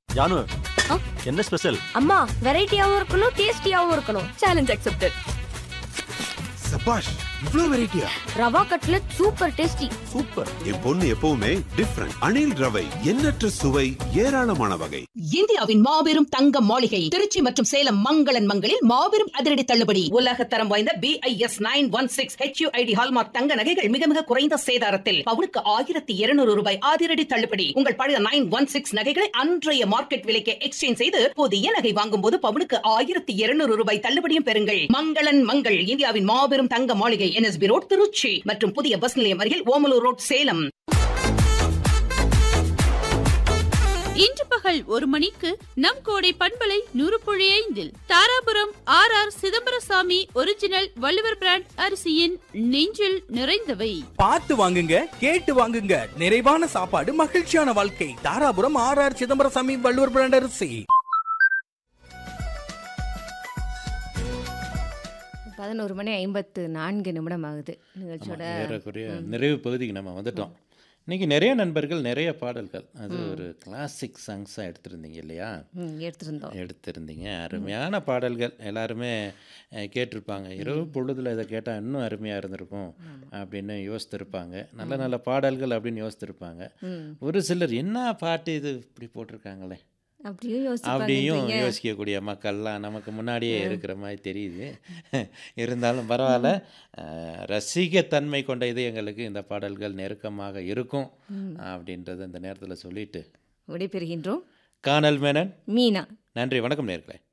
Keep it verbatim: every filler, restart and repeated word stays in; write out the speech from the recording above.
ஜானு, ஆ? என்ன ஸ்பெஷல்? அம்மா வெரைட்டியாவும் இருக்கணும் டேஸ்டியாவும் இருக்கணும். Challenge accepted. சபாஷ், இவ்ளோ வெரைட்டியா? Rava cutlet super tasty. Super. என் பொண்ணு எப்பவுமே டிஃபரண்ட். அணில் ரவை, எண்ணற்ற சுவை, ஏராளமான வகை. இந்தியாவின் மாபெரும் தங்க மாளிகை திருச்சி மற்றும் சேலம் மங்களன் மங்களில் மாபெரும் அதிரடி தள்ளுபடி. உலக தரம் வாய்ந்த B I S nine one six H you I D hallmark தங்க நகைகள் மிக மிக குறைந்த சேதாரத்தில் பவுனுக்கு ஆயிரத்தி இருநூறு ரூபாய் அதிரடி தள்ளுபடி. உங்கள் பழைய நைன் ஒன் சிக்ஸ் நகைகளை அன்றைய மார்க்கெட் விலைக்கு எக்ஸ்சேஞ்ச் செய்து புதிய நகை வாங்கும் போது பவுனுக்கு ஆயிரத்தி இருநூறு ரூபாய் தள்ளுபடியும் பெறுங்கள். மங்களன் மங்கள் இந்தியாவின் மாபெரும் தங்க மாளிகை N S B road Trichy மற்றும் புதிய பஸ் நிலையம் அருகில் ஓமலூர் ரோட் சேலம். இன்று பகல் ஒரு மணிக்கு நம் கோடை பண்பலை நூறு புள்ளி ஐந்தில் Dharapuram R R Chidambarasamy original Valluvar brand அரிசியின் நெஞ்சில் நிறைந்தவை. பார்த்து வாங்குங்க, கேட்டு வாங்குங்க. நிறைவான சாப்பாடு, மகிழ்ச்சியான வாழ்க்கை. Dharapuram R R Chidambarasamy Valluvar brand அரிசி. பதினோரு மணி ஐம்பத்து நான்கு நிமிடம் ஆகுது. நிகழ்ச்சியோட ஏறக்குறைய நிறைவு பகுதிக்கு நம்ம வந்துட்டோம். இன்னைக்கு நிறைய நண்பர்கள் நிறைய பாடல்கள், அது ஒரு கிளாசிக் சாங்ஸாக எடுத்திருந்தீங்க இல்லையா? ம், எடுத்திருந்தோம். எடுத்திருந்தீங்க அருமையான பாடல்கள். எல்லாருமே அஹ், கேட்டிருப்பாங்க. இரவு பொழுதுல இதை கேட்டால் இன்னும் அருமையாக இருந்திருக்கும் அப்படின்னு யோசித்திருப்பாங்க. நல்ல நல்ல பாடல்கள் அப்படின்னு யோசித்திருப்பாங்க. ம், ஒரு சிலர் என்ன பாட்டு இது இப்படி போட்டிருக்காங்களே அப்படியும் அப்படியும் யோசிப்பாங்க. யோசிக்கக்கூடிய மக்கள்லாம் நமக்கு முன்னாடியே இருக்கிற மாதிரி தெரியுது. இருந்தாலும் பரவாயில்ல, அஹ், ரசிகத்தன்மை கொண்ட இது எங்களுக்கு இந்த பாடல்கள் நெருக்கமாக இருக்கும் அப்படின்றத இந்த நேரத்தில் சொல்லிட்டு விடைபெறுகின்றோம். கானல் மேனன் மீனா. நன்றி, வணக்கம் நேயர்களே.